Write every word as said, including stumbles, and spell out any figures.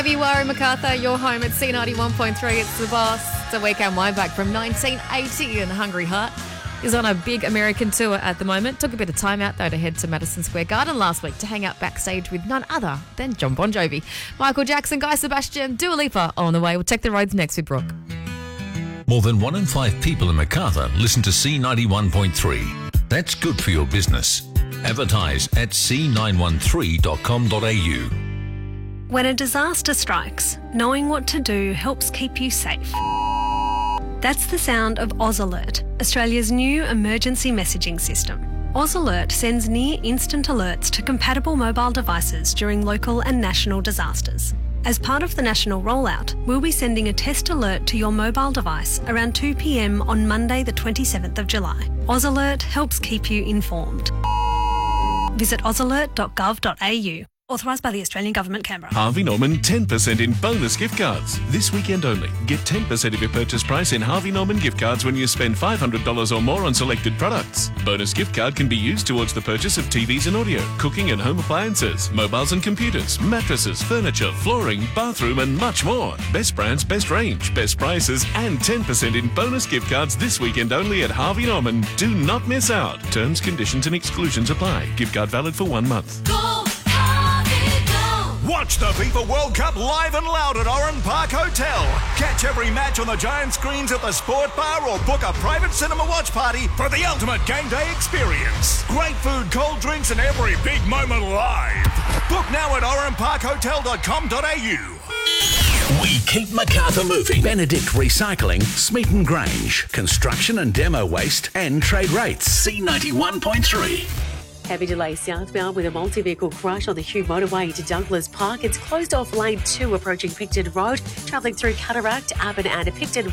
Warren MacArthur, your home at C ninety-one point three. It's The Boss. It's a weekend wine back from nineteen eighty, and Hungry Heart is on a big American tour at the moment. Took a bit of time out, though, to head to Madison Square Garden last week to hang out backstage with none other than John Bon Jovi. Michael Jackson, Guy Sebastian, Dua Lipa on the way. We'll check the roads next with Brooke. More than one in five people in Macarthur listen to C ninety-one point three. That's good for your business. Advertise at c nine one three dot com dot a u. When a disaster strikes, knowing what to do helps keep you safe. That's the sound of Oz Alert, Australia's new emergency messaging system. Oz Alert sends near-instant alerts to compatible mobile devices during local and national disasters. As part of the national rollout, we'll be sending a test alert to your mobile device around two p m on Monday the twenty-seventh of July. Oz Alert helps keep you informed. Visit oz alert dot gov dot a u. Authorised by the Australian Government, Canberra. Harvey Norman ten percent in bonus gift cards. This weekend only. Get ten percent of your purchase price in Harvey Norman gift cards when you spend five hundred dollars or more on selected products. Bonus gift card can be used towards the purchase of T Vs and audio, cooking and home appliances, mobiles and computers, mattresses, furniture, flooring, bathroom and much more. Best brands, best range, best prices and ten percent in bonus gift cards this weekend only at Harvey Norman. Do not miss out. Terms, conditions and exclusions apply. Gift card valid for one month. Go! Watch the FIFA World Cup live and loud at Oran Park Hotel. Catch every match on the giant screens at the Sport Bar or book a private cinema watch party for the ultimate game day experience. Great food, cold drinks and every big moment live. Book now at oran park hotel dot com dot a u. We keep Macarthur moving. Benedict Recycling, Smeaton Grange, construction and demo waste and trade rates. C ninety-one point three. Heavy delay southbound with a multi-vehicle crash on the Hugh motorway to Douglas Park. It's closed off lane two approaching Picton Road, travelling through Cataract, Appen and Picton